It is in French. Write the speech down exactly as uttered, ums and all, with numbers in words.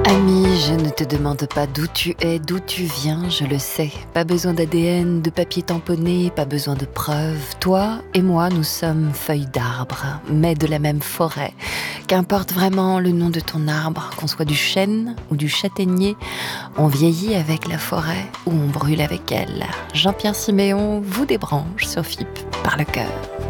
Ami, je ne te demande pas d'où tu es, d'où tu viens, je le sais. Pas besoin d'A D N, de papier tamponné, pas besoin de preuves. Toi et moi, nous sommes feuilles d'arbre, mais de la même forêt. Qu'importe vraiment le nom de ton arbre, qu'on soit du chêne ou du châtaignier, on vieillit avec la forêt ou on brûle avec elle. Jean-Pierre Siméon vous débranche sur F I P par le cœur.